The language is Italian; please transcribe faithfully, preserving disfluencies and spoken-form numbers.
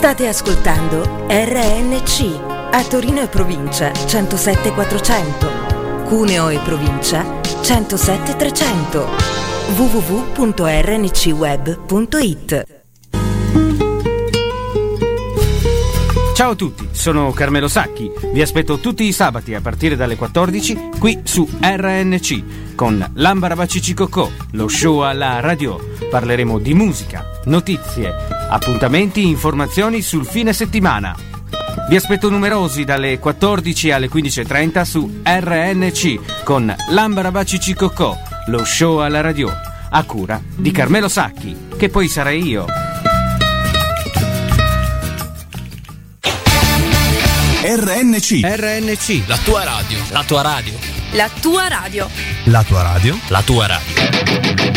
State ascoltando R N C, a Torino e provincia centosette quattrocento, Cuneo e provincia centosette trecento, w w w punto r n c web punto i t. Ciao a tutti, sono Carmelo Sacchi. Vi aspetto tutti i sabati a partire dalle quattordici qui su R N C con L'Ambarabacici-Cocò, lo show alla radio. Parleremo di musica, notizie, appuntamenti, informazioni sul fine settimana. Vi aspetto numerosi dalle quattordici alle quindici e trenta su R N C con L'Ambarabacici-Cocò, lo show alla radio, a cura di Carmelo Sacchi, che poi sarei io. R N C. R N C. La tua radio. La tua radio. La tua radio. La tua radio. La tua radio.